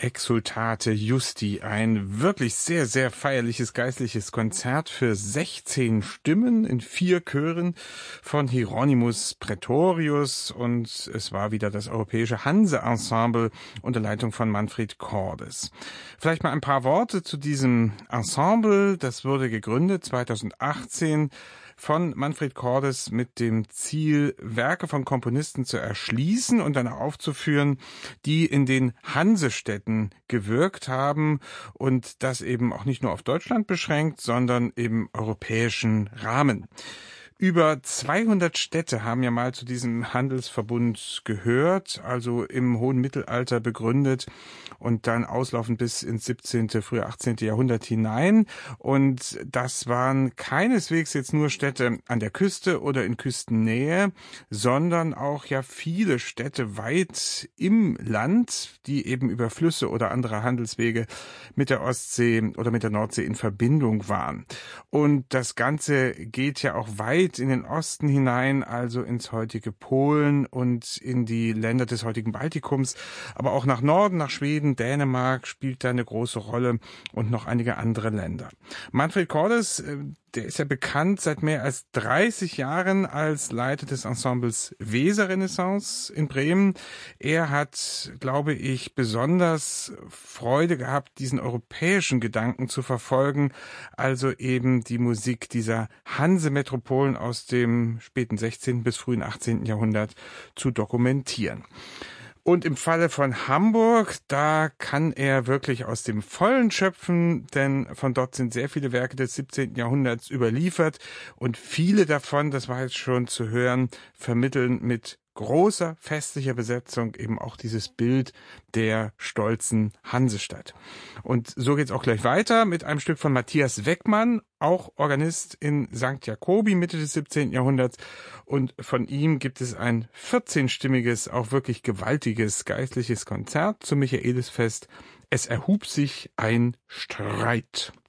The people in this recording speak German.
Exsultate Justi, ein wirklich sehr, sehr feierliches geistliches Konzert für 16 Stimmen in 4 Chören von Hieronymus Praetorius, und es war wieder das europäische Hanse-Ensemble unter Leitung von Manfred Cordes. Vielleicht mal ein paar Worte zu diesem Ensemble. Das wurde gegründet 2018 von Manfred Cordes mit dem Ziel, Werke von Komponisten zu erschließen und dann aufzuführen, die in den Hansestädten gewirkt haben, und das eben auch nicht nur auf Deutschland beschränkt, sondern im europäischen Rahmen. Über 200 Städte haben ja mal zu diesem Handelsverbund gehört, also im hohen Mittelalter begründet und dann auslaufend bis ins 17., frühe 18. Jahrhundert hinein. Und das waren keineswegs jetzt nur Städte an der Küste oder in Küstennähe, sondern auch ja viele Städte weit im Land, die eben über Flüsse oder andere Handelswege mit der Ostsee oder mit der Nordsee in Verbindung waren. Und das Ganze geht ja auch weit in den Osten hinein, also ins heutige Polen und in die Länder des heutigen Baltikums, aber auch nach Norden, nach Schweden, Dänemark spielt da eine große Rolle und noch einige andere Länder. Manfred Cordes, der ist ja bekannt seit mehr als 30 Jahren als Leiter des Ensembles Weserrenaissance in Bremen. Er hat, glaube ich, besonders Freude gehabt, diesen europäischen Gedanken zu verfolgen, also eben die Musik dieser Hansemetropolen aus dem späten 16. bis frühen 18. Jahrhundert zu dokumentieren. Und im Falle von Hamburg, da kann er wirklich aus dem Vollen schöpfen, denn von dort sind sehr viele Werke des 17. Jahrhunderts überliefert und viele davon, das war jetzt schon zu hören, vermitteln mit großer festlicher Besetzung eben auch dieses Bild der stolzen Hansestadt. Und so geht's auch gleich weiter mit einem Stück von Matthias Weckmann, auch Organist in St. Jakobi Mitte des 17. Jahrhunderts. Und von ihm gibt es ein 14-stimmiges, auch wirklich gewaltiges geistliches Konzert zum Michaelisfest. Es erhub sich ein Streit.